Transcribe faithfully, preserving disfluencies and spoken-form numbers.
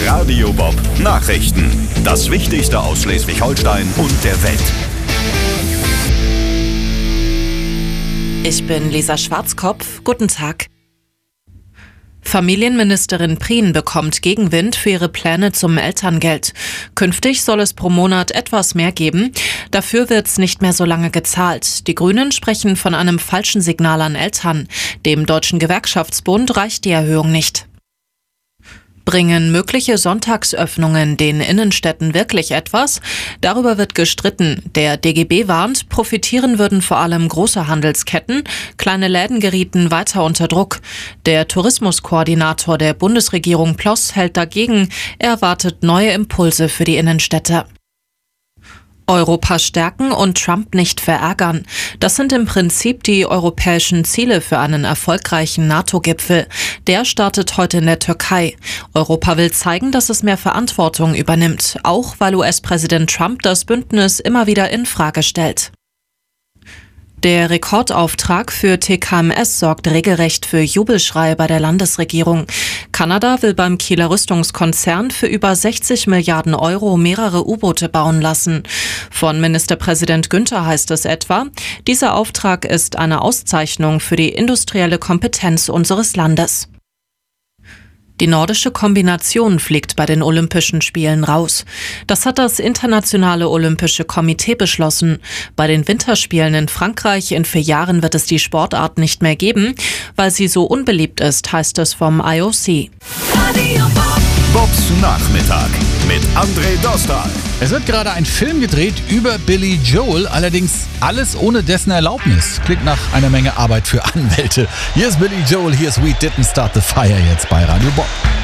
Radio Bob Nachrichten. Das Wichtigste aus Schleswig-Holstein und der Welt. Ich bin Lisa Schwarzkopf. Guten Tag. Familienministerin Prien bekommt Gegenwind für ihre Pläne zum Elterngeld. Künftig soll es pro Monat etwas mehr geben. Dafür wird's nicht mehr so lange gezahlt. Die Grünen sprechen von einem falschen Signal an Eltern. Dem Deutschen Gewerkschaftsbund reicht die Erhöhung nicht. Bringen mögliche Sonntagsöffnungen den Innenstädten wirklich etwas? Darüber wird gestritten. Der D G B warnt, profitieren würden vor allem große Handelsketten, kleine Läden gerieten weiter unter Druck. Der Tourismuskoordinator der Bundesregierung Ploss hält dagegen, er erwartet neue Impulse für die Innenstädte. Europa stärken und Trump nicht verärgern. Das sind im Prinzip die europäischen Ziele für einen erfolgreichen NATO-Gipfel. Der startet heute in der Türkei. Europa will zeigen, dass es mehr Verantwortung übernimmt, auch weil U S-Präsident Trump das Bündnis immer wieder in Frage stellt. Der Rekordauftrag für T K M S sorgt regelrecht für Jubelschrei bei der Landesregierung. Kanada will beim Kieler Rüstungskonzern für über sechzig Milliarden Euro mehrere U-Boote bauen lassen. Von Ministerpräsident Günther heißt es etwa, dieser Auftrag ist eine Auszeichnung für die industrielle Kompetenz unseres Landes. Die nordische Kombination fliegt bei den Olympischen Spielen raus. Das hat das Internationale Olympische Komitee beschlossen. Bei den Winterspielen in Frankreich in vier Jahren wird es die Sportart nicht mehr geben, weil sie so unbeliebt ist, heißt es vom I O C. Bobs Nachmittag mit André Dostal. Es wird gerade ein Film gedreht über Billy Joel, allerdings alles ohne dessen Erlaubnis. Klingt nach einer Menge Arbeit für Anwälte. Hier ist Billy Joel, hier ist We Didn't Start the Fire jetzt bei Radio Bob.